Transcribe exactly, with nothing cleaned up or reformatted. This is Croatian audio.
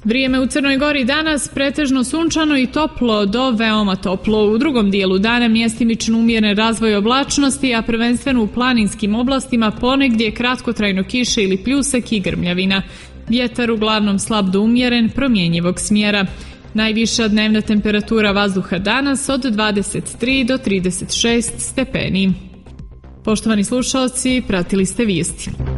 Vrijeme u Crnoj Gori danas pretežno sunčano i toplo do veoma toplo. U drugom dijelu dana mjestimično umjeren razvoj oblačnosti, a prvenstveno u planinskim oblastima ponegdje kratkotrajno kiše ili pljusak i grmljavina. Vjetar uglavnom slab do umjeren, promjenjivog smjera. Najviša dnevna temperatura vazduha danas od dvadeset tri do trideset šest stepeni. Poštovani slušalci, pratili ste vijesti.